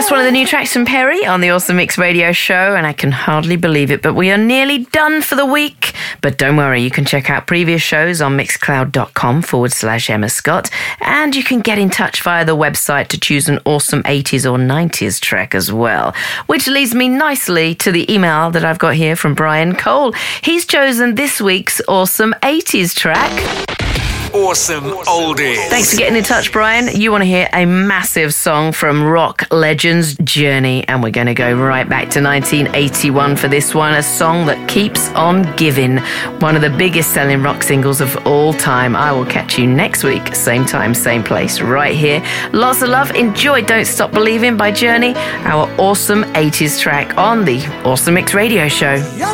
That's one of the new tracks from Perry on the Awesome Mix Radio Show, and I can hardly believe it, but we are nearly done for the week. But don't worry, you can check out previous shows on mixcloud.com/Emma Scott, and you can get in touch via the website to choose an awesome 80s or 90s track as well. Which leads me nicely to the email that I've got here from Brian Cole. He's chosen this week's awesome 80s track. Awesome Oldies. Thanks for getting in touch, Brian. You want to hear a massive song from rock legends Journey, and we're going to go right back to 1981 for this one, a song that keeps on giving, one of the biggest selling rock singles of all time. I will catch you next week, same time, same place, right here. Lots of love. Enjoy Don't Stop Believing by Journey, our awesome 80s track on the Awesome Mix Radio Show.